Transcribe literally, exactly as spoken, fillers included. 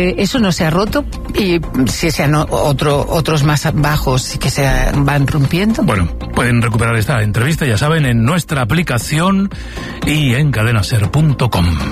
eh, eso no se ha roto y si sean otro, otros más bajos que se van rompiendo. Bueno, pueden recuperar esta entrevista, ya saben, en nuestra aplicación y en cadena ser punto com.